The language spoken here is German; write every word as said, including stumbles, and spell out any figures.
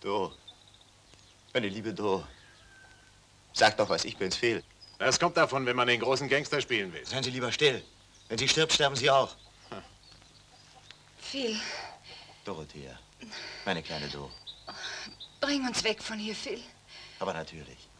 Do. Meine liebe Do. Sag doch was, ich bin's, Phil. Das kommt davon, wenn man den großen Gangster spielen will. Seien Sie lieber still. Wenn sie stirbt, sterben Sie auch. Hm. Phil. Dorothea, meine kleine Do. Bring uns weg von hier, Phil. Aber natürlich.